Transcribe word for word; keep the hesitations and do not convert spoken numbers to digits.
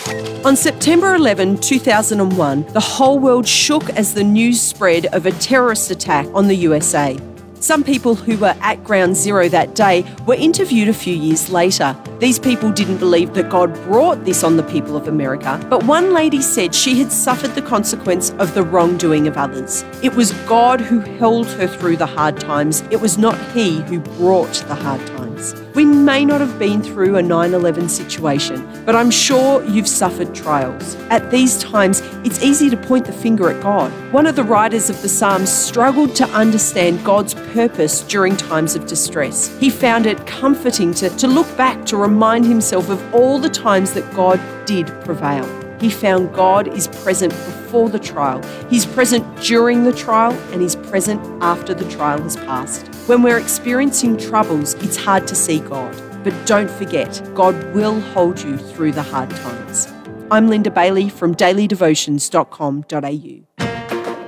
On September eleventh, two thousand one, the whole world shook as the news spread of a terrorist attack on the U S A. Some people who were at Ground Zero that day were interviewed a few years later. These people didn't believe that God brought this on the people of America, but one lady said she had suffered the consequence of the wrongdoing of others. It was God who held her through the hard times. It was not He who brought the hard times. We may not have been through a nine eleven situation, but I'm sure you've suffered trials. At these times, it's easy to point the finger at God. One of the writers of the Psalms struggled to understand God's purpose during times of distress. He found it comforting to, to look back to remind himself of all the times that God did prevail. He found God is present before the trial, He's present during the trial, and He's present after the trial has passed. When we're experiencing troubles, it's hard to see God. But don't forget, God will hold you through the hard times. I'm Linda Bailey from daily devotions dot com dot a u.